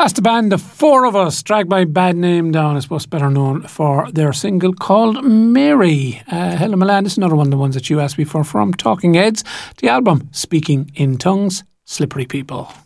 That's the band, The Four of Us, dragged by Bad Name Down, I suppose better known for their single called Mary. Helen Milan is another one of the ones that you asked me for from Talking Heads, the album Speaking in Tongues, Slippery People.